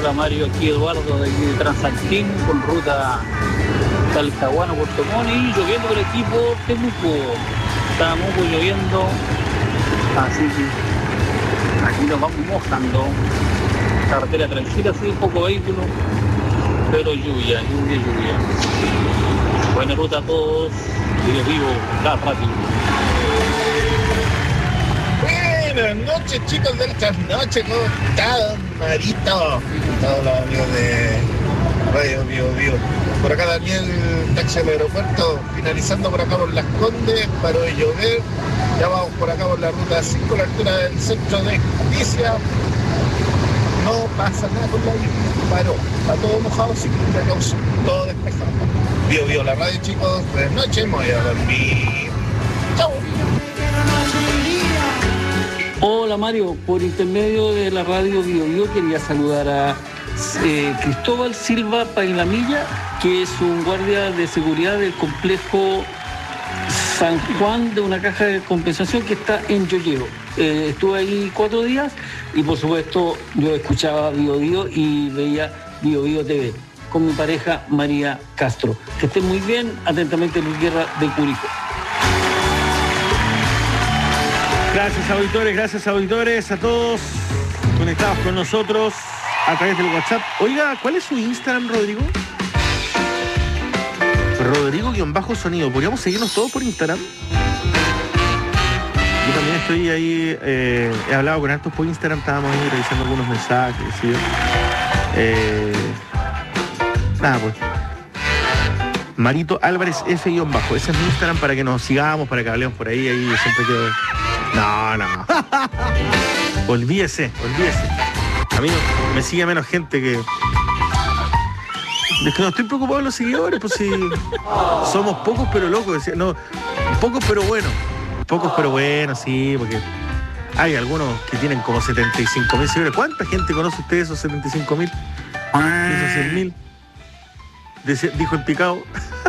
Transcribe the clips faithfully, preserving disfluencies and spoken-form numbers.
Hola Mario, aquí Eduardo de, aquí de Transantín con ruta Talcahuano, Puerto Montt y lloviendo por aquí por Temuco. Está mucho lloviendo, así que aquí nos vamos mojando. Carretera tranquila, sí, poco vehículo, pero lluvia, lluvia, lluvia. Buena ruta a todos, vivo, vivo, está rápido. Buenas noches, chicos del trasnoche, ¿cómo están, Marito? Todos los amigos de Radio Vivo Vivo. Por acá Daniel, taxi al aeropuerto, finalizando por acá por Las Condes, paró de llover. Ya vamos por acá por la ruta cinco, a la altura del centro de justicia. No pasa nada con la lluvia, paró, está todo mojado, sin precaución, todo despejado. Vivo Vivo la radio, chicos, buenas noches, me voy a dormir. Chau. Hola Mario, por intermedio de la radio Bio Bio quería saludar a eh, Cristóbal Silva Pailamilla, que es un guardia de seguridad del complejo San Juan de una caja de compensación que está en Yoyeo. Eh, estuve ahí cuatro días y por supuesto yo escuchaba Bio Bio y veía Bio Bio T V con mi pareja María Castro. Que estén muy bien, atentamente Luis Guerra de Curicó. Gracias auditores, gracias auditores, a todos conectados con nosotros a través del WhatsApp. Oiga, ¿cuál es su Instagram, Rodrigo? Rodrigo-sonido. ¿Podríamos seguirnos todos por Instagram? Yo también estoy ahí, eh, he hablado con hartos por Instagram, estábamos ahí revisando algunos mensajes, ¿sí? Eh, nada, pues. Marito Álvarez F-bajo. Ese es mi Instagram para que nos sigamos, para que hablemos por ahí, ahí siempre quedo... No, no. Olvídese, olvídese. A mí no, me sigue menos gente que... Es que no estoy preocupado de los seguidores, pues si somos pocos pero locos. Decía, no, pocos pero buenos. Pocos pero buenos, sí, porque hay algunos que tienen como setenta y cinco mil seguidores. ¿Cuánta gente conoce usted esos setenta y cinco mil? Esos cien mil. Dijo el picado.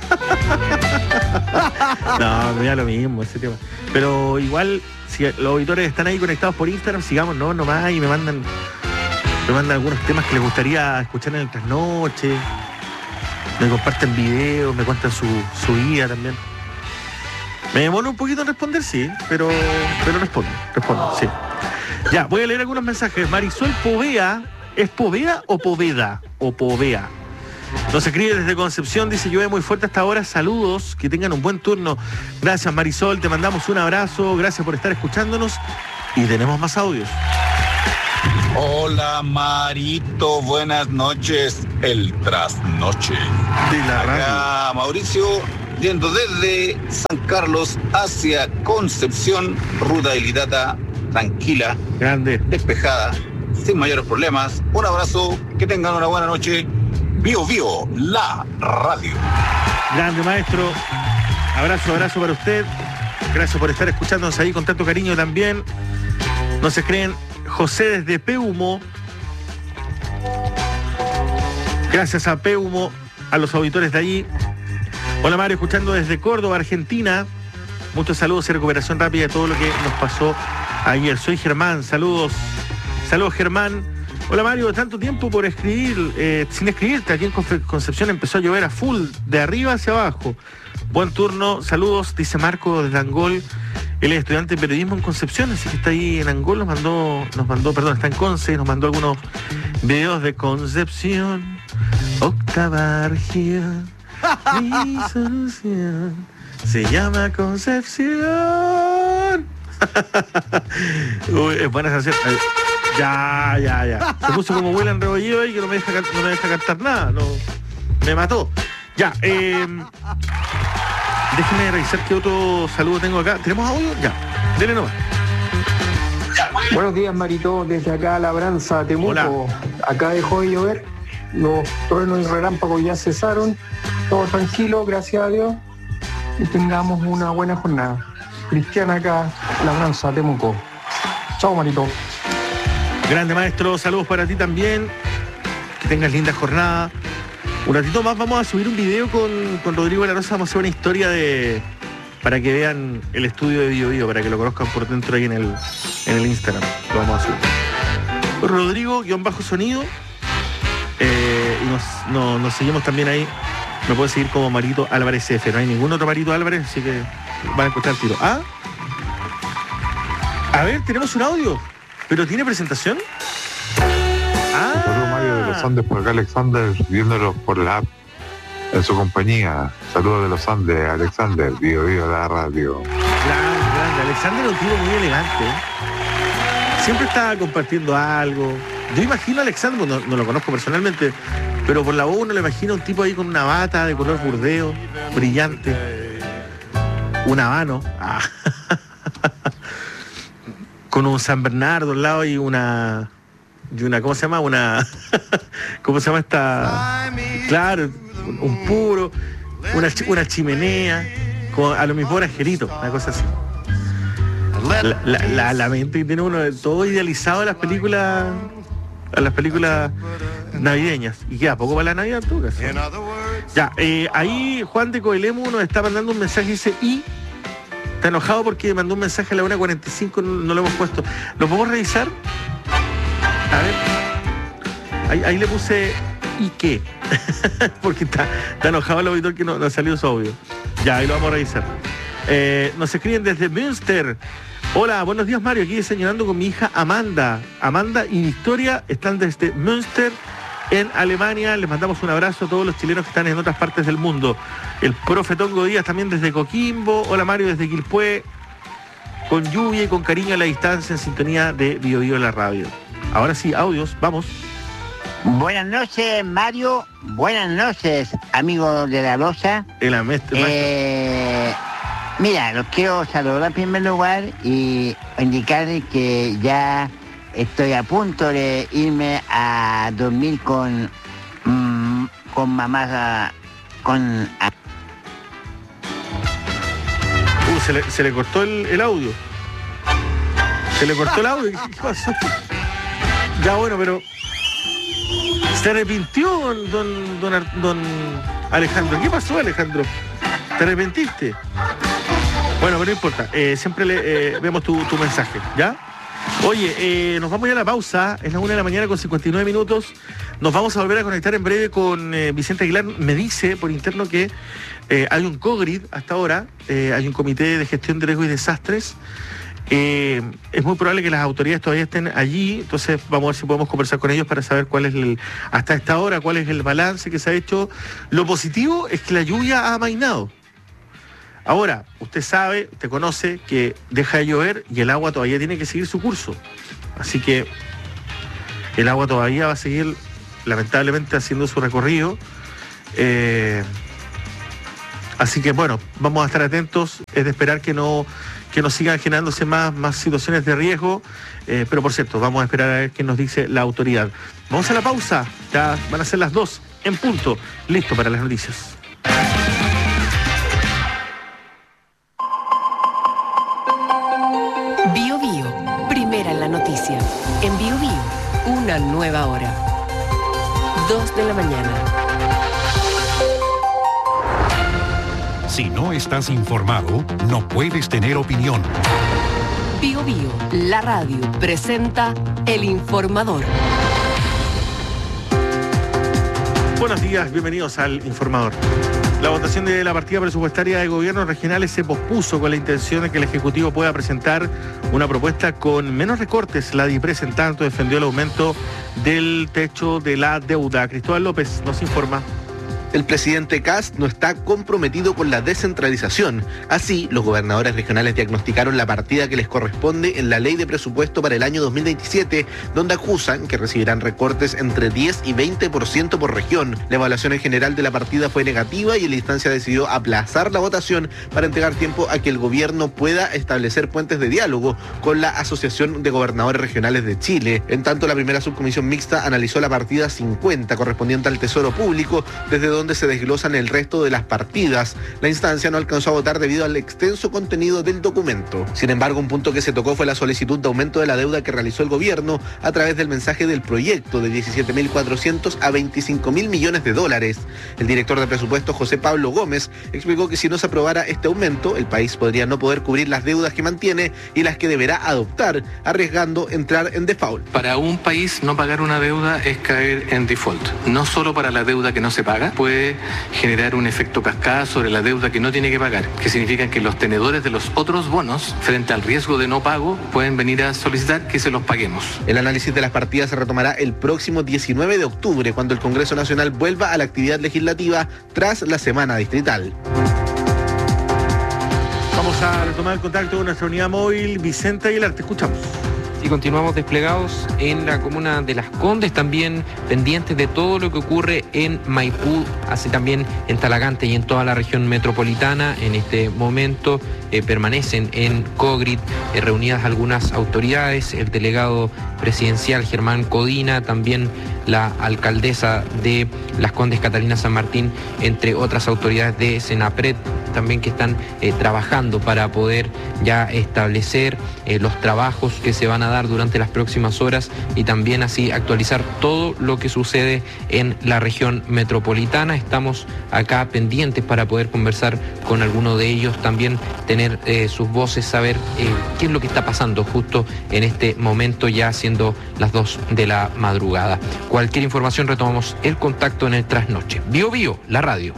No, me da lo mismo ese tema. Pero igual, si los auditores están ahí conectados por Instagram, sigamos, no, nomás, y me mandan me mandan algunos temas que les gustaría escuchar en el trasnoche. Me comparten videos, me cuentan su, su vida también. Me demoro un poquito en responder, sí, pero, pero respondo, respondo, sí. Ya, voy a leer algunos mensajes. Marisol Povea, ¿es Povea o Poveda? O Povea. Nos escribe desde Concepción, dice: llueve muy fuerte hasta ahora, saludos, que tengan un buen turno. Gracias Marisol, te mandamos un abrazo, gracias por estar escuchándonos y tenemos más audios. Hola Marito, buenas noches, el trasnoche. De la Acá radio. Mauricio, yendo desde San Carlos hacia Concepción, ruta ilitata, tranquila, grande, despejada, sin mayores problemas. Un abrazo, que tengan una buena noche. Bio Bio, la radio. Grande maestro, abrazo, abrazo para usted. Gracias por estar escuchándonos ahí con tanto cariño también. No se creen, José desde Peumo. Gracias a Peumo, a los auditores de allí. Hola Mario, escuchando desde Córdoba, Argentina. Muchos saludos y recuperación rápida de todo lo que nos pasó ayer. Soy Germán, saludos. Saludos Germán. Hola Mario, tanto tiempo por escribir, eh, sin escribirte. Aquí en Concepción empezó a llover a full, de arriba hacia abajo. Buen turno, saludos, dice Marco desde Angol. Él es estudiante de periodismo en Concepción, así que está ahí en Angol, nos mandó, nos mandó, perdón, está en Conce, nos mandó algunos videos de Concepción. Octava región, mi solución se llama Concepción. Uy, es buena canción. Ya, ya, ya. Se puso como vuela en rebollido ahí que no me deja, no me deja cantar nada. No, me mató. Ya, eh, déjenme revisar qué otro saludo tengo acá. ¿Tenemos audio? Ya, dele nomás. Buenos días, Marito, desde acá Labranza, Temuco. Hola. Acá dejó de llover, los truenos y relámpagos ya cesaron, todo tranquilo, gracias a Dios, y tengamos una buena jornada. Cristiana acá, Labranza, Temuco. Chao, Marito. Grande maestro, saludos para ti también. Que tengas linda jornada. Un ratito más vamos a subir un video con, con Rodrigo de la Rosa. Vamos a hacer una historia de para que vean el estudio de Bio Bio, para que lo conozcan por dentro ahí en el, en el Instagram. Lo vamos a subir. Rodrigo-sonido. Eh, y nos, no, nos seguimos también ahí. Me puede seguir como Marito Álvarez F. No hay ningún otro Marito Álvarez, así que van a encontrar el tiro. ¿Ah? A ver, tenemos un audio. ¿Pero tiene presentación? Ah. Saludos, Mario de los Andes, por acá Alexander, viéndolos por la app en su compañía. Saludos de los Andes, Alexander, Bio Bio la radio. Grande, grande. Alexander es un tipo muy elegante. Siempre está compartiendo algo. Yo imagino a Alexander, no, no lo conozco personalmente, pero por la voz uno le imagina un tipo ahí con una bata de color burdeo, brillante, un habano, ah. con un San Bernardo al lado y una, y una ¿cómo se llama? Una, ¿cómo se llama esta? Claro, un puro, una, una chimenea, como a lo mismo Angelito, una cosa así. La, la, la, la mente que tiene uno todo idealizado a las películas, a las películas navideñas, y queda poco para la Navidad en todo caso. Ya, eh, ahí Juan de Coelemu nos está mandando un mensaje, dice, y está enojado porque mandó un mensaje a la una cuarenta y cinco, no, no lo hemos puesto. ¿Lo podemos revisar? A ver, ahí, ahí le puse ¿y qué? Porque está, está enojado el auditor que no, no ha salido su audio. Ya, ahí lo vamos a revisar. Eh, nos escriben desde Münster. Hola, buenos días, Mario. Aquí desayunando con mi hija Amanda. Amanda y Victoria están desde Münster, en Alemania. Les mandamos un abrazo a todos los chilenos que están en otras partes del mundo. El profe Tongo Díaz también desde Coquimbo. Hola, Mario, desde Quilpué. Con lluvia y con cariño a la distancia, en sintonía de Bio Bio la radio. Ahora sí, audios, vamos. Buenas noches, Mario. Buenas noches, amigos de la Rosa. El amestre, eh, mira, los quiero saludar en primer lugar y indicarles que ya estoy a punto de irme a dormir con mmm, con mamá, con... Uh, se le, se le cortó el, el audio. Se le cortó el audio. ¿Qué, qué pasó? Ya bueno, pero... ¿Se arrepintió don, don, don, don Alejandro? ¿Qué pasó, Alejandro? ¿Te arrepentiste? Bueno, pero no importa. Eh, siempre le, eh, vemos tu, tu mensaje, ¿ya? Oye, eh, nos vamos ya a la pausa. Es la una de la mañana con cincuenta y nueve minutos. Nos vamos a volver a conectar en breve con eh, Vicente Aguilar. Me dice por interno que eh, hay un COGRID hasta ahora. Eh, hay un comité de gestión de riesgos y desastres. Eh, es muy probable que las autoridades todavía estén allí, entonces vamos a ver si podemos conversar con ellos para saber cuál es el, hasta esta hora, cuál es el balance que se ha hecho. Lo positivo es que la lluvia ha amainado. Ahora, usted sabe, usted conoce que deja de llover y el agua todavía tiene que seguir su curso. Así que el agua todavía va a seguir, lamentablemente, haciendo su recorrido. Eh, así que bueno, vamos a estar atentos. Es de esperar que no... que nos sigan generándose más, más situaciones de riesgo, eh, pero por cierto, vamos a esperar a ver qué nos dice la autoridad. Vamos a la pausa, ya van a ser las dos en punto, listo para las noticias. Bio Bio, primera en la noticia. En Bio Bio, una nueva hora. Dos de la mañana. Si no estás informado, no puedes tener opinión. Bio Bio, la radio, presenta El Informador. Buenos días, bienvenidos al Informador. La votación de la partida presupuestaria de gobiernos regionales se pospuso con la intención de que el Ejecutivo pueda presentar una propuesta con menos recortes. La DIPRES, en tanto, defendió el aumento del techo de la deuda. Cristóbal López nos informa. El presidente Kast no está comprometido con la descentralización. Así, los gobernadores regionales diagnosticaron la partida que les corresponde en la ley de presupuesto para el año dos mil veintisiete, donde acusan que recibirán recortes entre diez y veinte por ciento por región. La evaluación en general de la partida fue negativa y la instancia decidió aplazar la votación para entregar tiempo a que el gobierno pueda establecer puentes de diálogo con la Asociación de Gobernadores Regionales de Chile. En tanto, la primera subcomisión mixta analizó la partida cincuenta correspondiente al Tesoro Público, desde donde donde se desglosan el resto de las partidas. La instancia no alcanzó a votar debido al extenso contenido del documento. Sin embargo, un punto que se tocó fue la solicitud de aumento de la deuda que realizó el gobierno a través del mensaje del proyecto de diecisiete mil cuatrocientos a veinticinco mil millones de dólares. El director de presupuesto, José Pablo Gómez, explicó que si no se aprobara este aumento, el país podría no poder cubrir las deudas que mantiene y las que deberá adoptar, arriesgando entrar en default. Para un país no pagar una deuda es caer en default. No solo para la deuda que no se paga, puede generar un efecto cascada sobre la deuda que no tiene que pagar, que significa que los tenedores de los otros bonos, frente al riesgo de no pago, pueden venir a solicitar que se los paguemos. El análisis de las partidas se retomará el próximo diecinueve de octubre, cuando el Congreso Nacional vuelva a la actividad legislativa tras la semana distrital. Vamos a retomar el contacto con nuestra unidad móvil. Vicente Aguilar, te escuchamos. Y continuamos desplegados en la comuna de Las Condes, también pendientes de todo lo que ocurre en Maipú, así también en Talagante y en toda la región metropolitana. En este momento eh, permanecen en Cogrit eh, reunidas algunas autoridades, el delegado presidencial Germán Codina, también la alcaldesa de Las Condes, Catalina San Martín, entre otras autoridades de Senapred, también que están eh, trabajando para poder ya establecer eh, los trabajos que se van a dar durante las próximas horas y también así actualizar todo lo que sucede en la región metropolitana. Estamos acá pendientes para poder conversar con alguno de ellos, también tener eh, sus voces, saber eh, qué es lo que está pasando justo en este momento, ya siendo las dos de la madrugada. Cualquier información retomamos el contacto en el trasnoche. Bio Bio, la radio.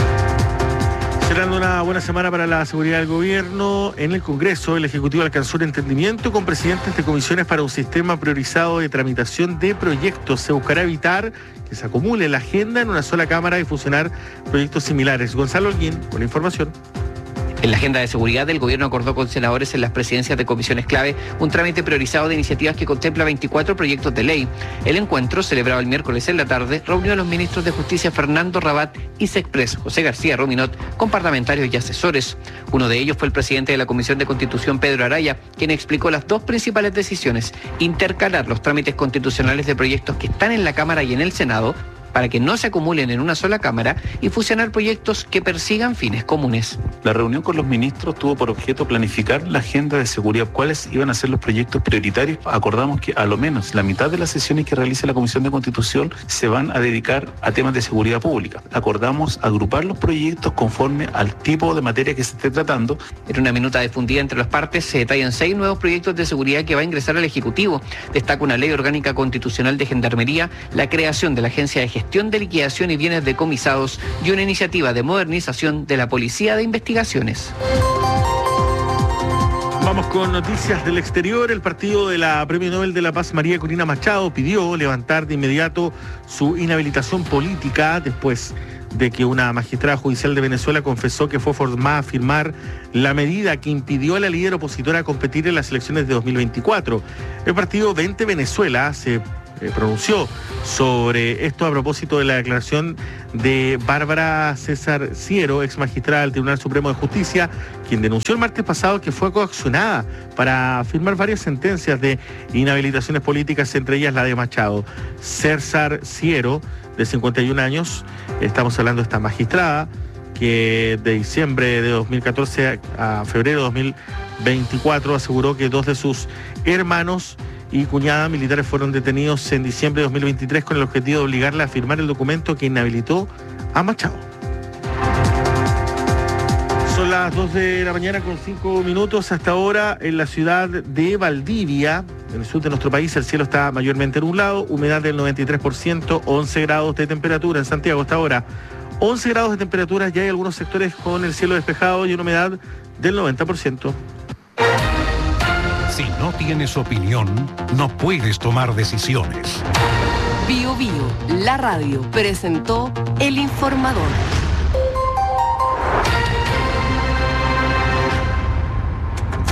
Cerrando una buena semana para la seguridad del gobierno, en el Congreso el Ejecutivo alcanzó un entendimiento con presidentes de comisiones para un sistema priorizado de tramitación de proyectos. Se buscará evitar que se acumule la agenda en una sola cámara y fusionar proyectos similares. Gonzalo Holguín, con la información. En la agenda de seguridad, el gobierno acordó con senadores en las presidencias de comisiones clave un trámite priorizado de iniciativas que contempla veinticuatro proyectos de ley. El encuentro, celebrado el miércoles en la tarde, reunió a los ministros de Justicia Fernando Rabat y Sexpress, José García Rominot, con parlamentarios y asesores. Uno de ellos fue el presidente de la Comisión de Constitución, Pedro Araya, quien explicó las dos principales decisiones: intercalar los trámites constitucionales de proyectos que están en la Cámara y en el Senado, para que no se acumulen en una sola cámara, y fusionar proyectos que persigan fines comunes. La reunión con los ministros tuvo por objeto planificar la agenda de seguridad, cuáles iban a ser los proyectos prioritarios. Acordamos que a lo menos la mitad de las sesiones que realice la Comisión de Constitución se van a dedicar a temas de seguridad pública. Acordamos agrupar los proyectos conforme al tipo de materia que se esté tratando. En una minuta difundida entre las partes se detallan seis nuevos proyectos de seguridad que va a ingresar al Ejecutivo. Destaca una ley orgánica constitucional de Gendarmería, la creación de la Agencia de Gestión de Liquidación y Bienes Decomisados y una iniciativa de modernización de la Policía de Investigaciones. Vamos con noticias del exterior. El partido de la Premio Nobel de la Paz, María Corina Machado, pidió levantar de inmediato su inhabilitación política después de que una magistrada judicial de Venezuela confesó que fue formada a firmar la medida que impidió a la líder opositora competir en las elecciones de dos mil veinticuatro. El partido Vente Venezuela se Eh, pronunció sobre esto a propósito de la declaración de Bárbara César Ciero, ex magistrada del Tribunal Supremo de Justicia, quien denunció el martes pasado que fue coaccionada para firmar varias sentencias de inhabilitaciones políticas, entre ellas la de Machado. César Ciero, de cincuenta y un años, estamos hablando de esta magistrada, que de diciembre de dos mil catorce a febrero de dos mil veinticuatro aseguró que dos de sus hermanos y cuñada militares fueron detenidos en diciembre de dos mil veintitrés con el objetivo de obligarla a firmar el documento que inhabilitó a Machado. Son las dos de la mañana con cinco minutos. Hasta ahora en la ciudad de Valdivia, en el sur de nuestro país, el cielo está mayormente nublado, humedad del noventa y tres por ciento, once grados de temperatura. En Santiago hasta ahora once grados de temperatura, ya hay algunos sectores con el cielo despejado y una humedad del noventa por ciento. Si no tienes opinión, no puedes tomar decisiones. Bio Bio, la radio, presentó El Informador.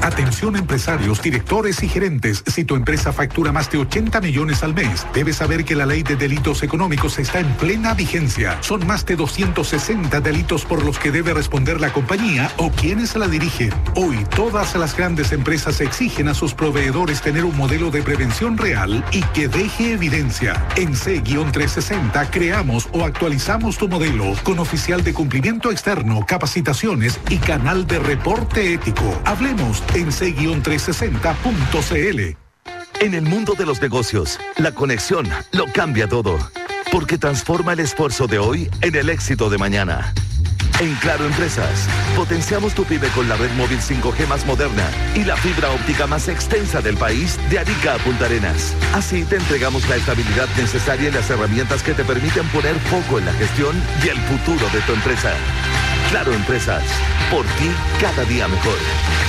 Atención empresarios, directores y gerentes. Si tu empresa factura más de ochenta millones al mes, debes saber que la ley de delitos económicos está en plena vigencia. Son más de doscientos sesenta delitos por los que debe responder la compañía o quienes la dirigen. Hoy, todas las grandes empresas exigen a sus proveedores tener un modelo de prevención real y que deje evidencia. En C trescientos sesenta creamos o actualizamos tu modelo con oficial de cumplimiento externo, capacitaciones y canal de reporte ético. Hablemos en C trescientos sesenta punto c l. En el mundo de los negocios, la conexión lo cambia todo, porque transforma el esfuerzo de hoy en el éxito de mañana. En Claro Empresas, potenciamos tu pyme con la red móvil cinco G más moderna y la fibra óptica más extensa del país, de Arica a Punta Arenas. Así te entregamos la estabilidad necesaria y las herramientas que te permiten poner foco en la gestión y el futuro de tu empresa. Claro Empresas, por ti cada día mejor.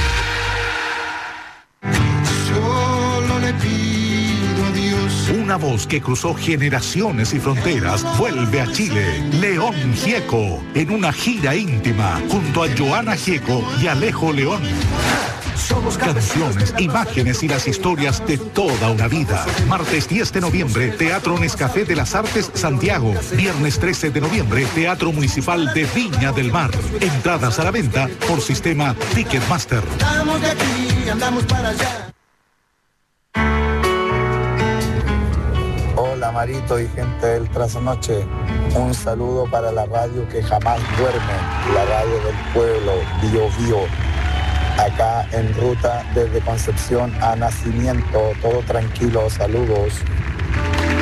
Solo le pido a Dios. Una voz que cruzó generaciones y fronteras vuelve a Chile. León Gieco, en una gira íntima, junto a Joana Gieco y Alejo León. Canciones, imágenes y las historias de toda una vida. Martes diez de noviembre, Teatro Nescafé de las Artes, Santiago. Viernes trece de noviembre, Teatro Municipal de Viña del Mar. Entradas a la venta por sistema Ticketmaster. Estamos de aquí, andamos para allá. Hola Marito y gente del Trasnoche, un saludo para la radio que jamás duerme, la radio del pueblo, Bio Bio, acá en ruta desde Concepción a Nacimiento, todo tranquilo, saludos.